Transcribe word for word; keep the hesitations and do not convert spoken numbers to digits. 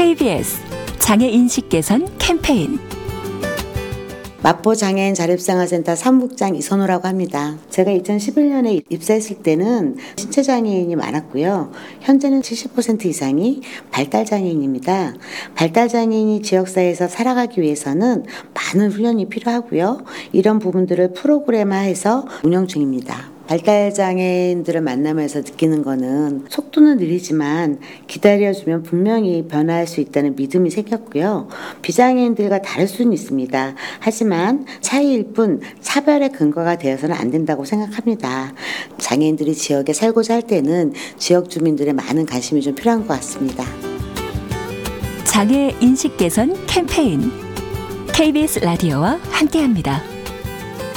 케이비에스 장애인식 개선 캠페인. 마포 장애인 자립생활센터 사무국장 이선호라고 합니다. 제가 이천십일 년에 입사했을 때는 신체장애인이 많았고요. 현재는 칠십 퍼센트 이상이 발달장애인입니다. 발달장애인이 지역사회에서 살아가기 위해서는 많은 훈련이 필요하고요. 이런 부분들을 프로그램화해서 운영 중입니다. 발달장애인들을 만나면서 느끼는 거는 속도는 느리지만 기다려주면 분명히 변화할 수 있다는 믿음이 생겼고요. 비장애인들과 다를 수는 있습니다. 하지만 차이일 뿐 차별의 근거가 되어서는 안 된다고 생각합니다. 장애인들이 지역에 살고자 할 때는 지역 주민들의 많은 관심이 좀 필요한 것 같습니다. 장애 인식 개선 캠페인 케이비에스 라디오와 함께합니다.